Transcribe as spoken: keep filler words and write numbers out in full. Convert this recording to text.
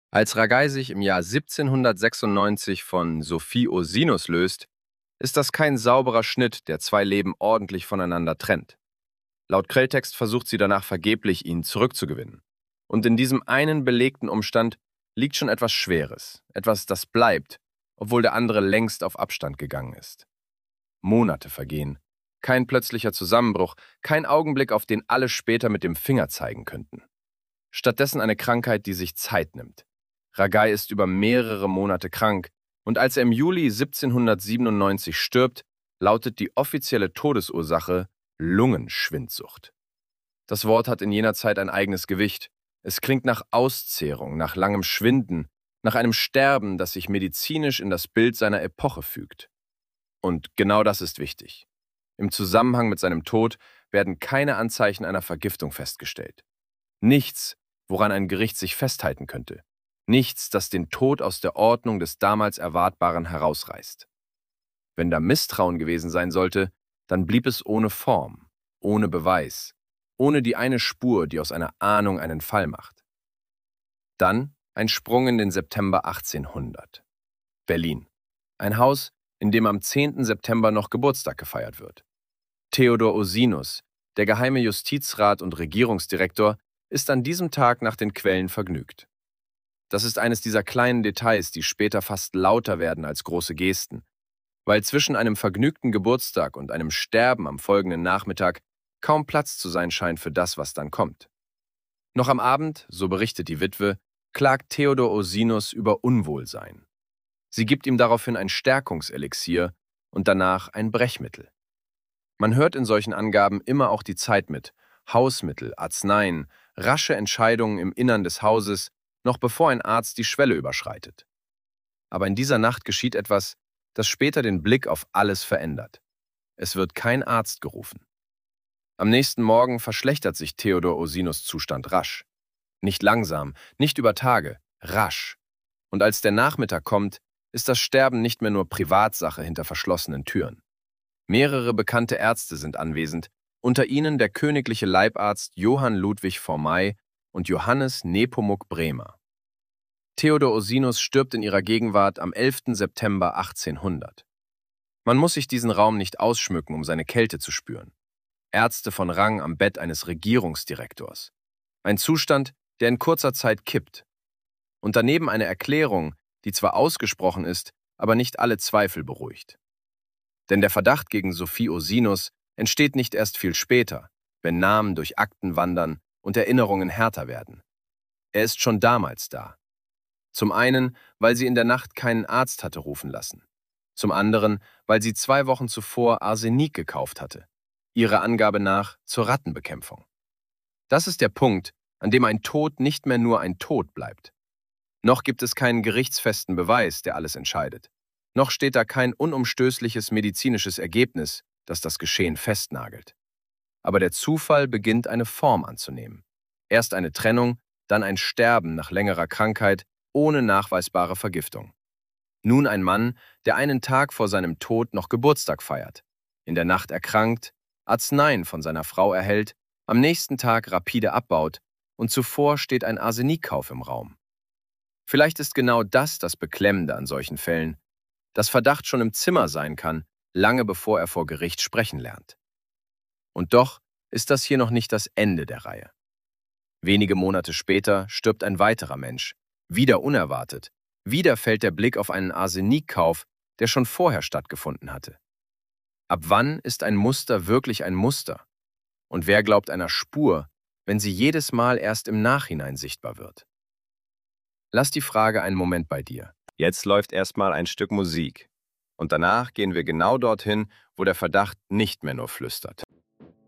Als Ragai sich im Jahr siebzehnhundertsechsundneunzig von Sophie Ursinus löst, ist das kein sauberer Schnitt, der zwei Leben ordentlich voneinander trennt. Laut Quelltext versucht sie danach vergeblich, ihn zurückzugewinnen. Und in diesem einen belegten Umstand liegt schon etwas Schweres, etwas, das bleibt, obwohl der andere längst auf Abstand gegangen ist. Monate vergehen, kein plötzlicher Zusammenbruch, kein Augenblick, auf den alle später mit dem Finger zeigen könnten. Stattdessen eine Krankheit, die sich Zeit nimmt. Ragai ist über mehrere Monate krank, und als er im Juli siebzehnhundertsiebenundneunzig stirbt, lautet die offizielle Todesursache Lungenschwindsucht. Das Wort hat in jener Zeit ein eigenes Gewicht. Es klingt nach Auszehrung, nach langem Schwinden, nach einem Sterben, das sich medizinisch in das Bild seiner Epoche fügt. Und genau das ist wichtig. Im Zusammenhang mit seinem Tod werden keine Anzeichen einer Vergiftung festgestellt. Nichts, woran ein Gericht sich festhalten könnte. Nichts, das den Tod aus der Ordnung des damals Erwartbaren herausreißt. Wenn da Misstrauen gewesen sein sollte, dann blieb es ohne Form, ohne Beweis, ohne die eine Spur, die aus einer Ahnung einen Fall macht. Dann ein Sprung in den September achtzehnhundert. Berlin. Ein Haus, in dem am zehnten September noch Geburtstag gefeiert wird. Theodor Ursinus, der geheime Justizrat und Regierungsdirektor, ist an diesem Tag nach den Quellen vergnügt. Das ist eines dieser kleinen Details, die später fast lauter werden als große Gesten, weil zwischen einem vergnügten Geburtstag und einem Sterben am folgenden Nachmittag kaum Platz zu sein scheint für das, was dann kommt. Noch am Abend, so berichtet die Witwe, klagt Theodor Ursinus über Unwohlsein. Sie gibt ihm daraufhin ein Stärkungselixier und danach ein Brechmittel. Man hört in solchen Angaben immer auch die Zeit mit: Hausmittel, Arzneien, rasche Entscheidungen im Innern des Hauses, noch bevor ein Arzt die Schwelle überschreitet. Aber in dieser Nacht geschieht etwas, das später den Blick auf alles verändert. Es wird kein Arzt gerufen. Am nächsten Morgen verschlechtert sich Theodor Ursinus' Zustand rasch. Nicht langsam, nicht über Tage, rasch. Und als der Nachmittag kommt, ist das Sterben nicht mehr nur Privatsache hinter verschlossenen Türen. Mehrere bekannte Ärzte sind anwesend, unter ihnen der königliche Leibarzt Johann Ludwig Formey und Johannes Nepomuk Bremer. Theodor Ursinus stirbt in ihrer Gegenwart am elften September achtzehnhundert. Man muss sich diesen Raum nicht ausschmücken, um seine Kälte zu spüren. Ärzte von Rang am Bett eines Regierungsdirektors. Ein Zustand, der in kurzer Zeit kippt. Und daneben eine Erklärung, die zwar ausgesprochen ist, aber nicht alle Zweifel beruhigt. Denn der Verdacht gegen Sophie Ursinus entsteht nicht erst viel später, wenn Namen durch Akten wandern und Erinnerungen härter werden. Er ist schon damals da. Zum einen, weil sie in der Nacht keinen Arzt hatte rufen lassen. Zum anderen, weil sie zwei Wochen zuvor Arsenik gekauft hatte. Ihrer Angabe nach zur Rattenbekämpfung. Das ist der Punkt, an dem ein Tod nicht mehr nur ein Tod bleibt. Noch gibt es keinen gerichtsfesten Beweis, der alles entscheidet. Noch steht da kein unumstößliches medizinisches Ergebnis, das das Geschehen festnagelt. Aber der Zufall beginnt eine Form anzunehmen. Erst eine Trennung, dann ein Sterben nach längerer Krankheit ohne nachweisbare Vergiftung. Nun ein Mann, der einen Tag vor seinem Tod noch Geburtstag feiert, in der Nacht erkrankt, Arzneien von seiner Frau erhält, am nächsten Tag rapide abbaut und zuvor steht ein Arsenikkauf im Raum. Vielleicht ist genau das das Beklemmende an solchen Fällen, dass Verdacht schon im Zimmer sein kann, lange bevor er vor Gericht sprechen lernt. Und doch ist das hier noch nicht das Ende der Reihe. Wenige Monate später stirbt ein weiterer Mensch, wieder unerwartet. Wieder fällt der Blick auf einen Arsenikkauf, der schon vorher stattgefunden hatte. Ab wann ist ein Muster wirklich ein Muster? Und wer glaubt einer Spur, wenn sie jedes Mal erst im Nachhinein sichtbar wird? Lass die Frage einen Moment bei dir. Jetzt läuft erstmal ein Stück Musik. Und danach gehen wir genau dorthin, wo der Verdacht nicht mehr nur flüstert.